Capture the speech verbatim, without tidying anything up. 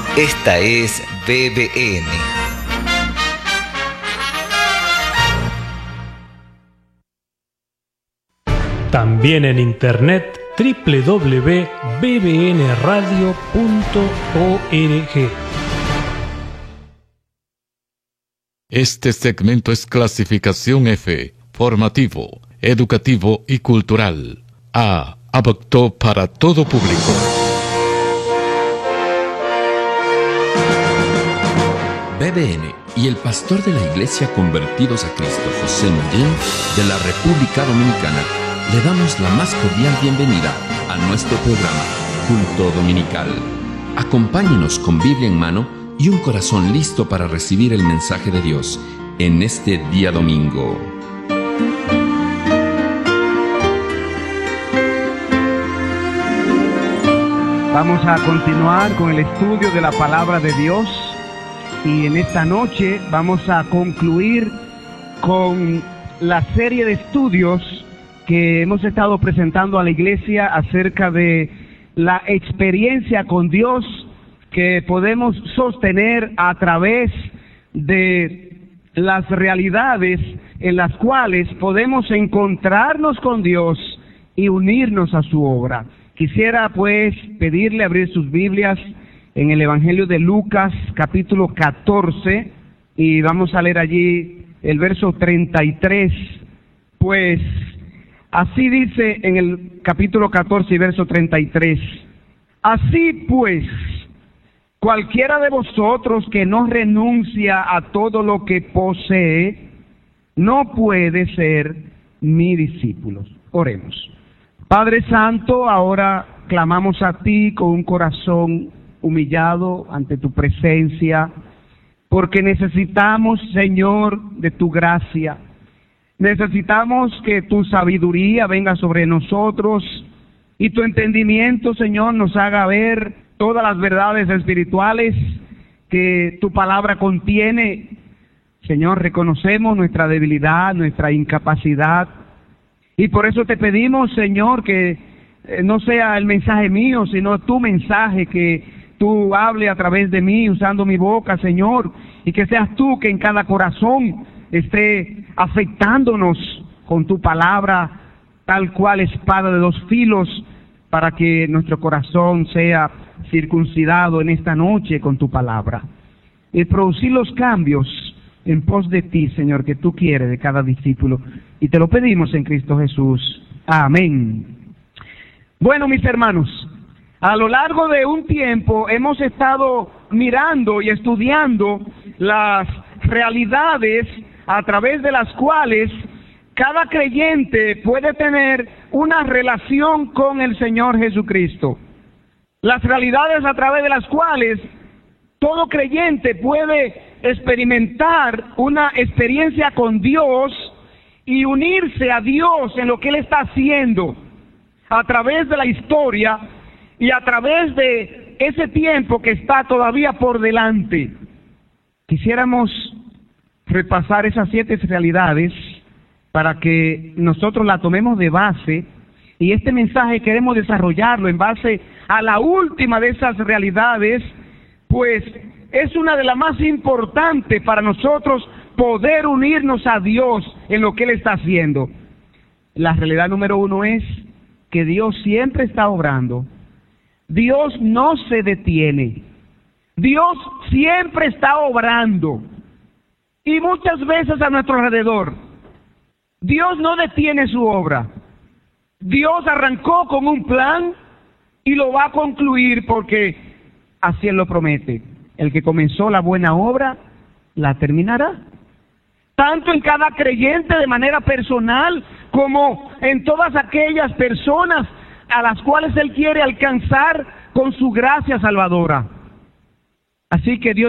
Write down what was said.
Esta es B B N. También en internet doble u doble u doble u punto b b n radio punto org. Este segmento es clasificación F, formativo, educativo y cultural. A, apto para todo público. B B N y el pastor de la Iglesia Convertidos a Cristo, José Mayen, de la República Dominicana, le damos la más cordial bienvenida a nuestro programa Culto Dominical. Acompáñenos con Biblia en mano y un corazón listo para recibir el mensaje de Dios en este día domingo. Vamos a continuar con el estudio de la palabra de Dios y en esta noche vamos a concluir con la serie de estudios que hemos estado presentando a la iglesia acerca de la experiencia con Dios que podemos sostener a través de las realidades en las cuales podemos encontrarnos con Dios y unirnos a su obra. Quisiera pues pedirle abrir sus Biblias en el Evangelio de Lucas, capítulo catorce, y vamos a leer allí el verso treinta y tres, pues así dice en el capítulo catorce y verso treinta y tres, así pues, cualquiera de vosotros que no renuncia a todo lo que posee, no puede ser mi discípulo. Oremos. Padre Santo, ahora clamamos a ti con un corazón humillado ante tu presencia, porque necesitamos, Señor, de tu gracia. Necesitamos que tu sabiduría venga sobre nosotros y tu entendimiento, Señor, nos haga ver todas las verdades espirituales que tu palabra contiene. Señor, reconocemos nuestra debilidad, nuestra incapacidad, y por eso te pedimos, Señor, que eh, no sea el mensaje mío, sino tu mensaje, que tú hables a través de mí, usando mi boca, Señor, y que seas tú que en cada corazón esté afectándonos con tu palabra, tal cual espada de dos filos, para que nuestro corazón sea circuncidado en esta noche con tu palabra. Y producir los cambios en pos de ti, Señor, que tú quieres de cada discípulo. Y te lo pedimos en Cristo Jesús. Amén. Bueno, mis hermanos, a lo largo de un tiempo hemos estado mirando y estudiando las realidades a través de las cuales cada creyente puede tener una relación con el Señor Jesucristo. Las realidades a través de las cuales todo creyente puede experimentar una experiencia con Dios y unirse a Dios en lo que Él está haciendo a través de la historia y a través de ese tiempo que está todavía por delante. Quisiéramos repasar esas siete realidades para que nosotros la tomemos de base, y este mensaje queremos desarrollarlo en base a la última de esas realidades, pues es una de las más importantes para nosotros poder unirnos a Dios en lo que Él está haciendo. La realidad número uno es que Dios siempre está obrando. Dios no se detiene. Dios siempre está obrando. Y muchas veces a nuestro alrededor, Dios no detiene su obra. Dios arrancó con un plan y lo va a concluir porque así Él lo promete. El que comenzó la buena obra, la terminará. Tanto en cada creyente de manera personal, como en todas aquellas personas a las cuales Él quiere alcanzar con su gracia salvadora. Así que Dios